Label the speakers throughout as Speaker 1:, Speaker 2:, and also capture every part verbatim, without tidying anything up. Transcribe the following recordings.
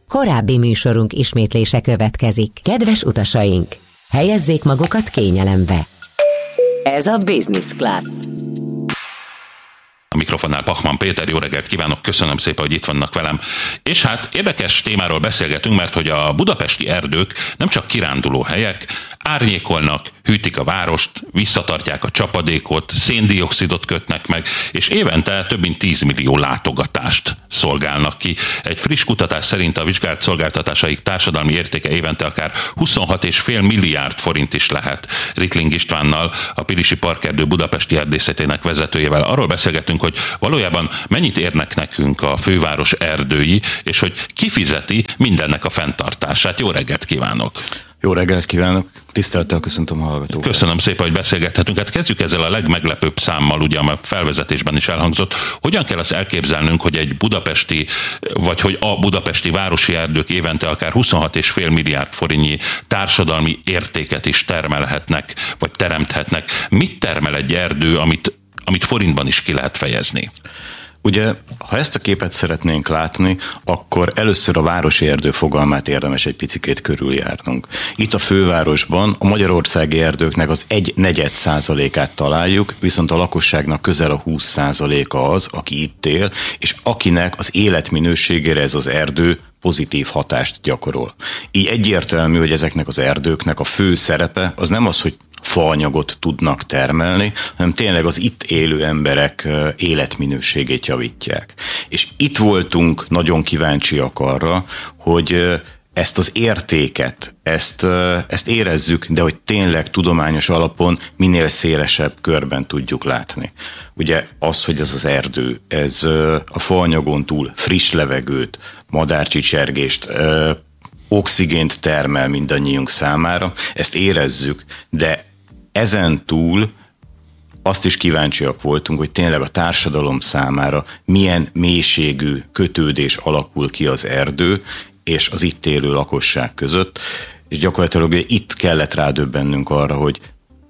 Speaker 1: Korábbi műsorunk ismétlése következik. Kedves utasaink, helyezzék magukat kényelembe. Ez a Business Class.
Speaker 2: A mikrofonnál Pachman Péter, jó reggelt kívánok, köszönöm szépen, hogy itt vannak velem. És hát érdekes témáról beszélgetünk, mert hogy a budapesti erdők nem csak kiránduló helyek, árnyékolnak, hűtik a várost, visszatartják a csapadékot, széndioxidot kötnek meg, és évente több mint tíz millió látogatást szolgálnak ki. Egy friss kutatás szerint a vizsgált szolgáltatásaik társadalmi értéke évente akár huszonhat egész öt milliárd forint is lehet. Rittling Istvánnal, a Pilisi Parkerdő budapesti erdészetének vezetőjével arról beszélgetünk, hogy valójában mennyit érnek nekünk a főváros erdői, és hogy ki fizeti mindennek a fenntartását. Jó reggelt kívánok!
Speaker 3: Jó reggelt kívánok! Tisztelettel köszöntöm a hallgatókat.
Speaker 2: Köszönöm szépen, hogy beszélgethetünk. Hát kezdjük ezzel a legmeglepőbb számmal, ugye, a felvezetésben is elhangzott. Hogyan kell azt elképzelnünk, hogy egy budapesti, vagy hogy a budapesti városi erdők évente akár huszonhat egész öt milliárd forintnyi társadalmi értéket is termelhetnek, vagy teremthetnek. Mit termel egy erdő, amit, amit forintban is ki lehet fejezni?
Speaker 3: Ugye, ha ezt a képet szeretnénk látni, akkor először a városi erdő fogalmát érdemes egy picikét körüljárnunk. Itt a fővárosban a magyarországi erdőknek az egy negyed százalékát találjuk, viszont a lakosságnak közel a húsz százaléka az, aki itt él, és akinek az életminőségére ez az erdő pozitív hatást gyakorol. Így egyértelmű, hogy ezeknek az erdőknek a fő szerepe az nem az, hogy faanyagot tudnak termelni, hanem tényleg az itt élő emberek életminőségét javítják. És itt voltunk nagyon kíváncsiak arra, hogy ezt az értéket, ezt, ezt érezzük, de hogy tényleg tudományos alapon minél szélesebb körben tudjuk látni. Ugye az, hogy ez az erdő, ez a faanyagon túl friss levegőt, madárcsicsergést, oxigént termel mindannyiunk számára, ezt érezzük, de ezen túl azt is kíváncsiak voltunk, hogy tényleg a társadalom számára milyen mélységű kötődés alakul ki az erdő és az itt élő lakosság között, és gyakorlatilag itt kellett rádöbbennünk arra, hogy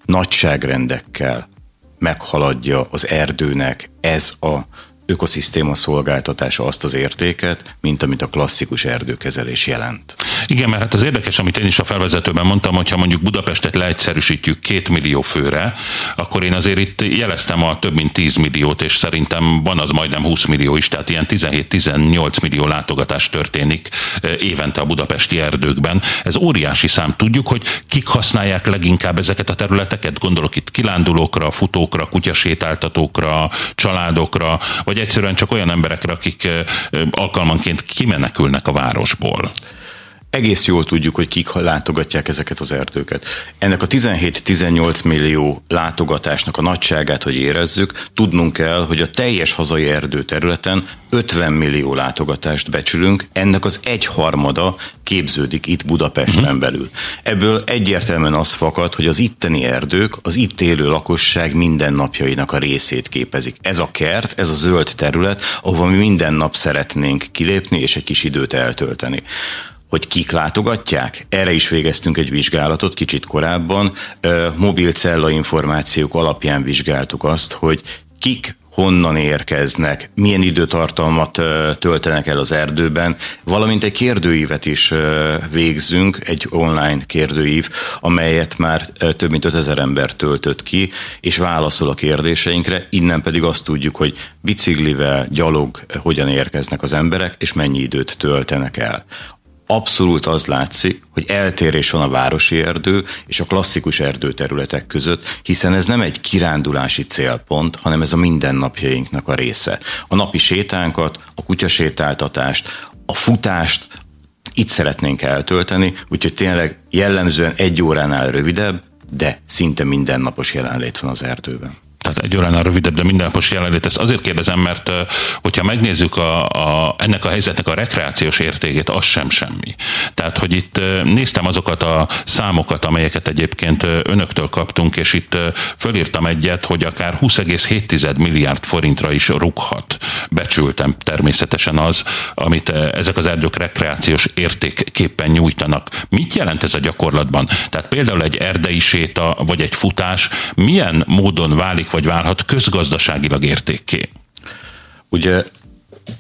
Speaker 3: nagyságrendekkel meghaladja az erdőnek ez a ökoszisztéma szolgáltatása azt az értéket, mint amit a klasszikus erdőkezelés jelent.
Speaker 2: Igen, mert hát az érdekes, amit én is a felvezetőben mondtam, hogyha mondjuk Budapestet leegyszerűsítjük két millió főre, akkor én azért itt jeleztem a több mint tíz milliót, és szerintem van az majdnem húsz millió is, tehát ilyen tizenhét-tizennyolc millió látogatás történik évente a budapesti erdőkben. Ez óriási szám. Tudjuk, hogy kik használják leginkább ezeket a területeket? Gondolok itt kirándulókra, futókra, kutyasétáltatókra, családokra, vagy egyszerűen csak olyan emberekre, akik alkalmanként kimenekülnek a városból.
Speaker 3: Egész jól tudjuk, hogy kik látogatják ezeket az erdőket. Ennek a tizenhét-tizennyolc millió látogatásnak a nagyságát, hogy érezzük, tudnunk kell, hogy a teljes hazai erdőterületen ötven millió látogatást becsülünk, ennek az egyharmada képződik itt Budapesten uh-huh. belül. Ebből egyértelműen az fakad, hogy az itteni erdők az itt élő lakosság mindennapjainak a részét képezik. Ez a kert, ez a zöld terület, ahova mi minden nap szeretnénk kilépni és egy kis időt eltölteni. Hogy kik látogatják? Erre is végeztünk egy vizsgálatot kicsit korábban. Mobil cella információk alapján vizsgáltuk azt, hogy kik honnan érkeznek, milyen időtartalmat töltenek el az erdőben, valamint egy kérdőívet is végzünk, egy online kérdőív, amelyet már több mint ötezer ember töltött ki, és válaszol a kérdéseinkre, innen pedig azt tudjuk, hogy biciklivel, gyalog hogyan érkeznek az emberek, és mennyi időt töltenek el. Abszolút az látszik, hogy eltérés van a városi erdő és a klasszikus erdőterületek között, hiszen ez nem egy kirándulási célpont, hanem ez a mindennapjainknak a része. A napi sétánkat, a kutyasétáltatást, a futást itt szeretnénk eltölteni, úgyhogy tényleg jellemzően egy óránál rövidebb, de szinte mindennapos jelenlét van az erdőben.
Speaker 2: Tehát egy óránál rövidebb, de mindennapos jelenlét. Ezt azért kérdezem, mert hogyha megnézzük a, a, ennek a helyzetnek a rekreációs értékét, az sem semmi. Tehát, hogy itt néztem azokat a számokat, amelyeket egyébként önöktől kaptunk, és itt fölírtam egyet, hogy akár húsz egész hét milliárd forintra is rúghat. Becsültem természetesen az, amit ezek az erdők rekreációs értékképpen nyújtanak. Mit jelent ez a gyakorlatban? Tehát például egy erdei séta, vagy egy futás milyen módon válik, vagy válhat közgazdaságilag értékké?
Speaker 3: Ugye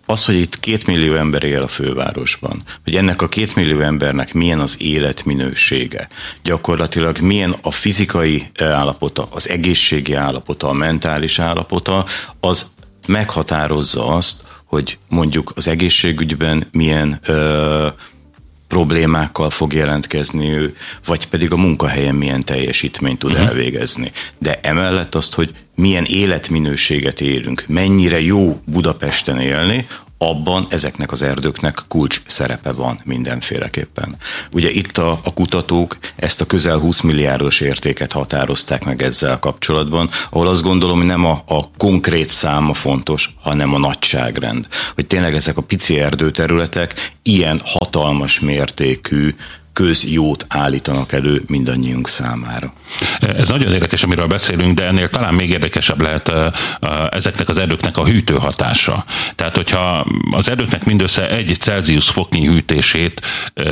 Speaker 3: Az, hogy itt két millió ember él a fővárosban, hogy ennek a két millió embernek milyen az életminősége, gyakorlatilag milyen a fizikai állapota, az egészségi állapota, a mentális állapota, az meghatározza azt, hogy mondjuk az egészségügyben milyen ö, problémákkal fog jelentkezni ő, vagy pedig a munkahelyen milyen teljesítményt tud uh-huh. elvégezni. De emellett azt, hogy milyen életminőséget élünk, mennyire jó Budapesten élni, abban ezeknek az erdőknek kulcs szerepe van mindenféleképpen. Ugye itt a, a kutatók ezt a közel húsz milliárdos értéket határozták meg ezzel kapcsolatban, ahol azt gondolom, hogy nem a, a konkrét száma fontos, hanem a nagyságrend. Hogy tényleg ezek a pici erdőterületek ilyen hatalmas mértékű közjót állítanak elő mindannyiunk számára.
Speaker 2: Ez nagyon érdekes, amiről beszélünk, de ennél talán még érdekesebb lehet ezeknek az erdőknek a hűtő hatása. Tehát, hogyha az erdőknek mindössze egy Celsius foknyi hűtését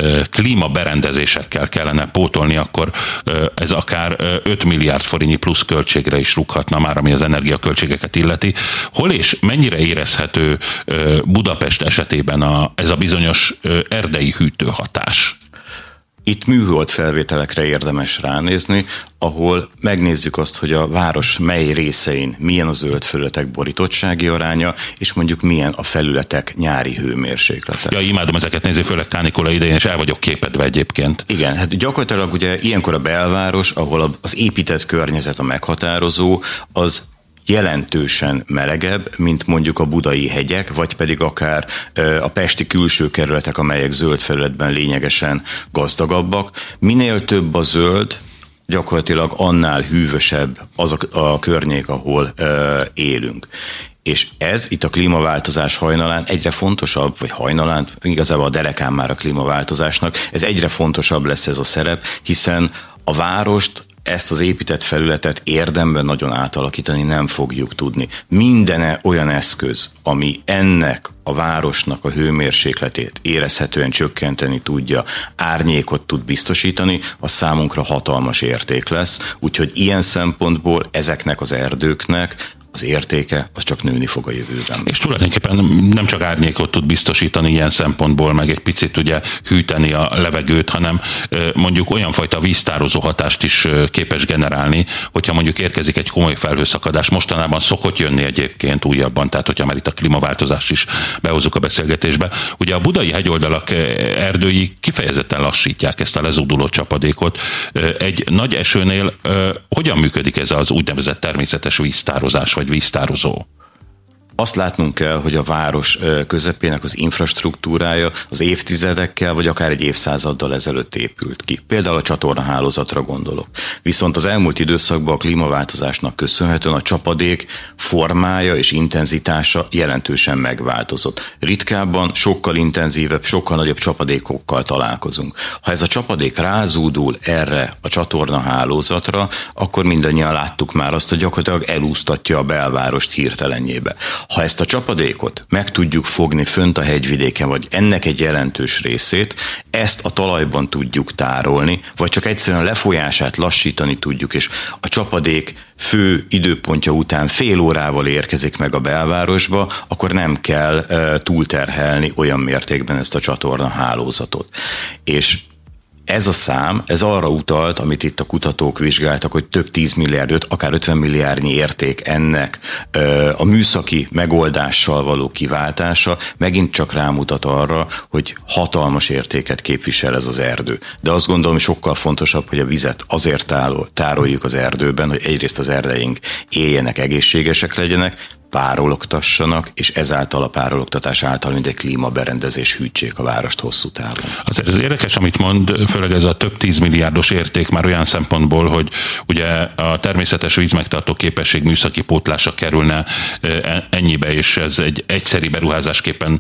Speaker 2: klímaberendezésekkel kellene pótolni, akkor ez akár öt milliárd forintnyi plusz költségre is rúghatna már, ami az energiaköltségeket illeti. Hol és mennyire érezhető Budapest esetében a, ez a bizonyos erdei hűtőhatás?
Speaker 3: Itt műhold felvételekre érdemes ránézni, ahol megnézzük azt, hogy a város mely részein milyen a zöld felületek borítottsági aránya, és mondjuk milyen a felületek nyári hőmérséklete.
Speaker 2: Ja, imádom ezeket nézni, főleg kánikula idején, és el vagyok képedve egyébként.
Speaker 3: Igen, hát gyakorlatilag ugye ilyenkor a belváros, ahol az épített környezet a meghatározó, az jelentősen melegebb, mint mondjuk a budai hegyek, vagy pedig akár a pesti külső kerületek, amelyek zöld felületben lényegesen gazdagabbak. Minél több a zöld, gyakorlatilag annál hűvösebb az a, a környék, ahol ö, élünk. És ez itt a klímaváltozás hajnalán egyre fontosabb, vagy hajnalán, igazából a derekán már a klímaváltozásnak, ez egyre fontosabb lesz ez a szerep, hiszen a várost, ezt az épített felületet érdemben nagyon átalakítani nem fogjuk tudni. Minden olyan eszköz, ami ennek a városnak a hőmérsékletét érezhetően csökkenteni tudja, árnyékot tud biztosítani, az számunkra hatalmas érték lesz. Úgyhogy ilyen szempontból ezeknek az erdőknek az értéke az csak nőni fog a jövőben.
Speaker 2: És tulajdonképpen nem csak árnyékot tud biztosítani ilyen szempontból, meg egy picit ugye hűteni a levegőt, hanem mondjuk olyan fajta víztározó hatást is képes generálni, hogyha mondjuk érkezik egy komoly felhőszakadás. Mostanában szokott jönni egyébként újabban, tehát hogyha már itt a klímaváltozást is behozzuk a beszélgetésbe. Ugye a budai hegyoldalak erdői kifejezetten lassítják ezt a lezúduló csapadékot. Egy nagy esőnél hogyan működik ez az úgynevezett természetes víztározás, vagy víztározó?
Speaker 3: Azt látnunk kell, hogy a város közepének az infrastruktúrája az évtizedekkel, vagy akár egy évszázaddal ezelőtt épült ki. Például a csatornahálózatra gondolok. Viszont az elmúlt időszakban a klímaváltozásnak köszönhetően a csapadék formája és intenzitása jelentősen megváltozott. Ritkábban sokkal intenzívebb, sokkal nagyobb csapadékokkal találkozunk. Ha ez a csapadék rázúdul erre a csatornahálózatra, akkor mindannyian láttuk már azt, hogy gyakorlatilag elúsztatja a belvárost hirtelenjébe. Ha ezt a csapadékot meg tudjuk fogni fönt a hegyvidéken, vagy ennek egy jelentős részét, ezt a talajban tudjuk tárolni, vagy csak egyszerűen a lefolyását lassítani tudjuk, és a csapadék fő időpontja után fél órával érkezik meg a belvárosba, akkor nem kell uh, túlterhelni olyan mértékben ezt a csatorna hálózatot. És ez a szám, ez arra utalt, amit itt a kutatók vizsgáltak, hogy több tíz milliárd, akár ötven milliárdnyi érték ennek a műszaki megoldással való kiváltása megint csak rámutat arra, hogy hatalmas értéket képvisel ez az erdő. De azt gondolom, hogy sokkal fontosabb, hogy a vizet azért tároljuk az erdőben, hogy egyrészt az erdeink éljenek, egészségesek legyenek, párologtassanak, és ezáltal a párologtatás által mindegy klímaberendezés hűtsék a várost hosszú távon.
Speaker 2: Azért ez érdekes, amit mond, főleg ez a több tízmilliárdos érték már olyan szempontból, hogy ugye a természetes vízmegtartó képesség műszaki pótlása kerülne ennyibe, és ez egy egyszeri beruházásképpen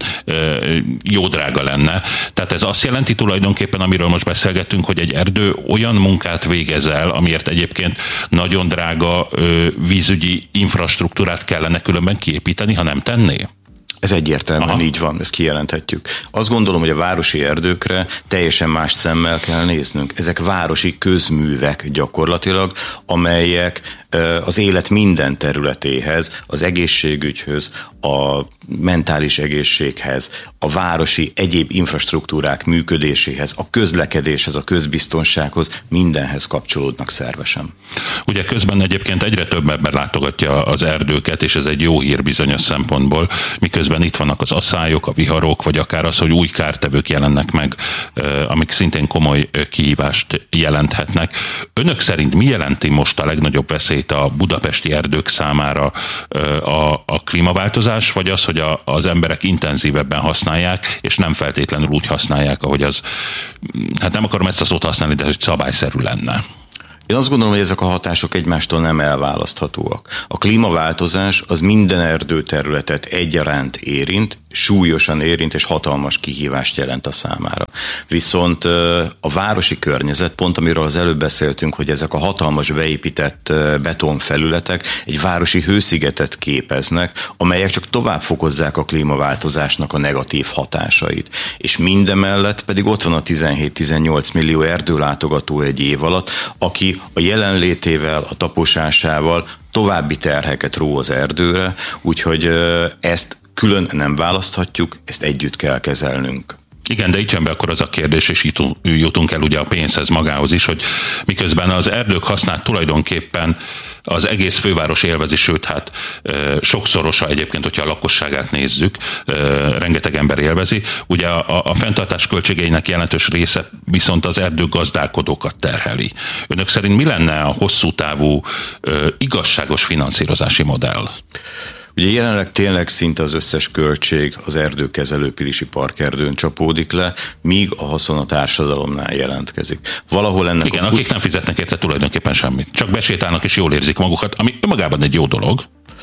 Speaker 2: jó drága lenne. Tehát ez azt jelenti tulajdonképpen, amiről most beszélgettünk, hogy egy erdő olyan munkát végez el, amiért egyébként nagyon drága vízügyi infrastruktúrát kellene különben kiépíteni, ha nem tenné?
Speaker 3: Ez egyértelműen Aha. így van, ezt kijelenthetjük. Azt gondolom, hogy a városi erdőkre teljesen más szemmel kell néznünk. Ezek városi közművek gyakorlatilag, amelyek az élet minden területéhez, az egészségügyhöz, a mentális egészséghez, a városi egyéb infrastruktúrák működéséhez, a közlekedéshez, a közbiztonsághoz, mindenhez kapcsolódnak szervesen.
Speaker 2: Ugye közben egyébként egyre több ember látogatja az erdőket, és ez egy jó hír bizonyos szempontból, miközben itt vannak az aszályok, a viharok, vagy akár az, hogy új kártevők jelennek meg, amik szintén komoly kihívást jelenthetnek. Önök szerint mi jelenti most a legnagyobb veszélyt a budapesti erdők számára, a, a klímaváltozás, vagy az, hogy a, az emberek intenzívebben használják, és nem feltétlenül úgy használják, ahogy az, hát nem akarom ezt a szót használni, de hogy szabályszerű lenne?
Speaker 3: Én azt gondolom, hogy ezek a hatások egymástól nem elválaszthatóak. A klímaváltozás az minden erdőterületet egyaránt érint, súlyosan érint és hatalmas kihívást jelent a számára. Viszont a városi környezet, pont amiről az előbb beszéltünk, hogy ezek a hatalmas beépített betonfelületek egy városi hőszigetet képeznek, amelyek csak tovább fokozzák a klímaváltozásnak a negatív hatásait. És mindemellett pedig ott van a tizenhét-tizennyolc millió erdőlátogató egy év alatt, aki a jelenlétével, a taposásával további terheket ró az erdőre, úgyhogy ezt külön nem választhatjuk, ezt együtt kell kezelnünk.
Speaker 2: Igen, de itt jön be akkor az a kérdés, és itt jutunk el ugye a pénzhez magához is, hogy miközben az erdők hasznát tulajdonképpen az egész főváros élvezi, sőt, hát e, sokszorosa egyébként, hogyha a lakosságát nézzük, e, rengeteg ember élvezi. Ugye a, a fenntartás költségeinek jelentős része viszont az erdőgazdálkodókat terheli. Önök szerint mi lenne a hosszú távú e, igazságos finanszírozási modell?
Speaker 3: Ugye jelenleg tényleg szinte az összes költség az erdőkezelő Pilisi Parkerdőn csapódik le, míg a haszon a társadalomnál jelentkezik. Valahol ennek
Speaker 2: Igen,
Speaker 3: a...
Speaker 2: akik nem fizetnek érte tulajdonképpen semmit. Csak besétálnak és jól érzik magukat, ami önmagában egy jó dolog.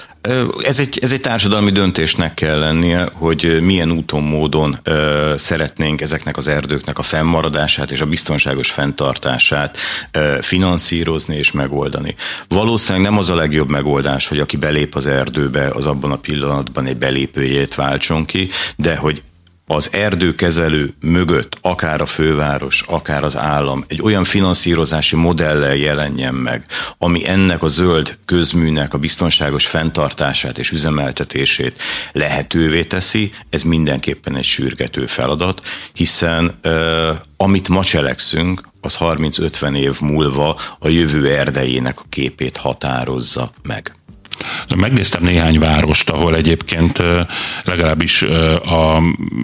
Speaker 3: Ez egy, ez egy társadalmi döntésnek kell lennie, hogy milyen úton, módon ö, szeretnénk ezeknek az erdőknek a fennmaradását és a biztonságos fenntartását ö, finanszírozni és megoldani. Valószínűleg nem az a legjobb megoldás, hogy aki belép az erdőbe, az abban a pillanatban egy belépőjét váltson ki, de hogy az erdőkezelő mögött, akár a főváros, akár az állam egy olyan finanszírozási modellel jelenjen meg, ami ennek a zöld közműnek a biztonságos fenntartását és üzemeltetését lehetővé teszi, ez mindenképpen egy sürgető feladat, hiszen uh, amit ma cselekszünk, az harminc-ötven év múlva a jövő erdejének a képét határozza meg.
Speaker 2: Megnéztem néhány várost, ahol egyébként legalábbis a,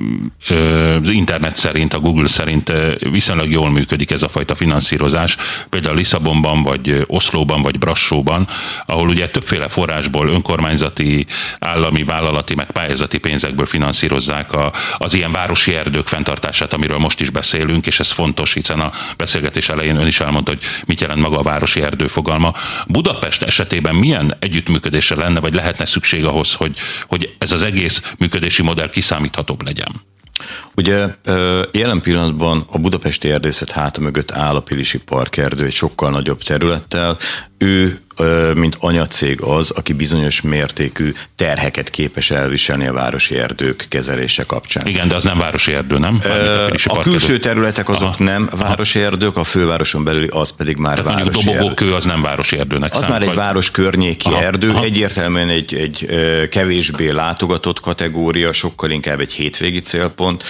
Speaker 2: az internet szerint, a Google szerint viszonylag jól működik ez a fajta finanszírozás. Például Lisszabonban, vagy Oszlóban, vagy Brassóban, ahol ugye többféle forrásból, önkormányzati, állami, vállalati, meg pályázati pénzekből finanszírozzák a, az ilyen városi erdők fenntartását, amiről most is beszélünk, és ez fontos, hiszen a beszélgetés elején ön is elmondta, hogy mit jelent maga a városi erdő fogalma. Budapest esetében milyen együttműködésre lenne, vagy lehetne szükség ahhoz, hogy, hogy ez az egész működési modell kiszámíthatóbb legyen?
Speaker 3: Ugye jelen pillanatban a budapesti erdészet háta mögött áll a Pilisi Parkerdő egy sokkal nagyobb területtel. Ő, mint anyacég az, aki bizonyos mértékű terheket képes elviselni a városi erdők kezelése kapcsán.
Speaker 2: Igen, de az nem városi erdő, nem?
Speaker 3: A, a külső területek azok Aha. nem városi erdők, a fővároson belüli az pedig már
Speaker 2: Tehát
Speaker 3: városi erdő.
Speaker 2: Mondjuk Dobogókő az nem városi erdőnek
Speaker 3: Az
Speaker 2: számít,
Speaker 3: már egy
Speaker 2: vagy... város
Speaker 3: környéki Aha. erdő,
Speaker 2: Aha.
Speaker 3: egyértelműen egy, egy kevésbé látogatott kategória, sokkal inkább egy hétvégi célpont,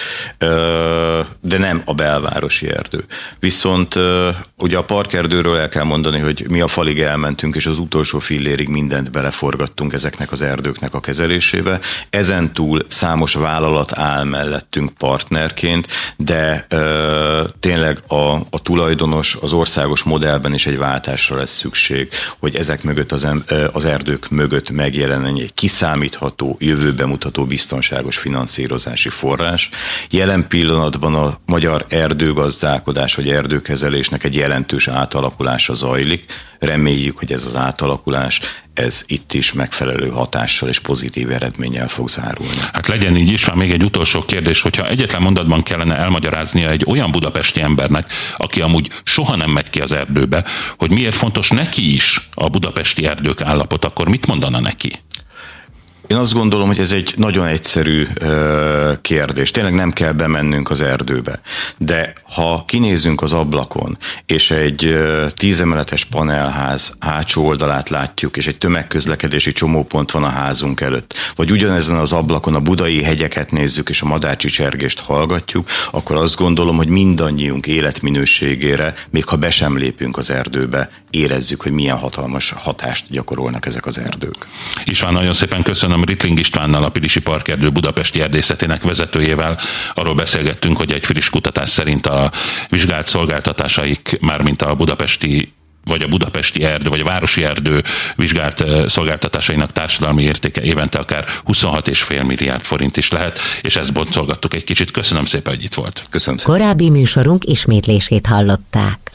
Speaker 3: de nem a belvárosi erdő. Viszont ugye a parkerdőről el kell mondani, hogy mi a falig elmentünk, és az utolsó fillérig mindent beleforgattunk ezeknek az erdőknek a kezelésébe. Ezen túl számos vállalat áll mellettünk partnerként, de ö, tényleg a, a tulajdonos, az országos modellben is egy váltásra lesz szükség, hogy ezek mögött az, az erdők mögött megjelenjen egy kiszámítható, jövőbe mutató biztonságos finanszírozási forrás. Jelen pillanatban a magyar erdőgazdálkodás vagy erdőkezelésnek egy jelentős átalakulása zajlik. Reméljük, hogy ez az átalakulás, ez itt is megfelelő hatással és pozitív eredménnyel fog zárulni.
Speaker 2: Hát legyen így is, már még egy utolsó kérdés, hogyha egyetlen mondatban kellene elmagyaráznia egy olyan budapesti embernek, aki amúgy soha nem megy ki az erdőbe, hogy miért fontos neki is a budapesti erdők állapot, akkor mit mondana neki?
Speaker 3: Én azt gondolom, hogy ez egy nagyon egyszerű kérdés. Tényleg nem kell bemennünk az erdőbe. De ha kinézünk az ablakon, és egy tízemeletes panelház hátsó oldalát látjuk, és egy tömegközlekedési csomópont van a házunk előtt, vagy ugyanezen az ablakon a budai hegyeket nézzük, és a madárcsicsergést hallgatjuk, akkor azt gondolom, hogy mindannyiunk életminőségére, még ha be sem lépünk az erdőbe, érezzük, hogy milyen hatalmas hatást gyakorolnak ezek az erdők.
Speaker 2: István, nagyon szépen köszönöm. Rittling Istvánnal, a Pilisi Parkerdő budapesti erdészetének vezetőjével arról beszélgettünk, hogy egy friss kutatás szerint a vizsgált szolgáltatásaik, mármint a budapesti vagy a budapesti erdő, vagy a városi erdő vizsgált szolgáltatásainak társadalmi értéke évente akár huszonhat egész öt milliárd forint is lehet, és ezt boncolgattuk egy kicsit. Köszönöm szépen, hogy itt volt.
Speaker 3: Köszönöm szépen.
Speaker 1: Korábbi műsorunk ismétlését hallották.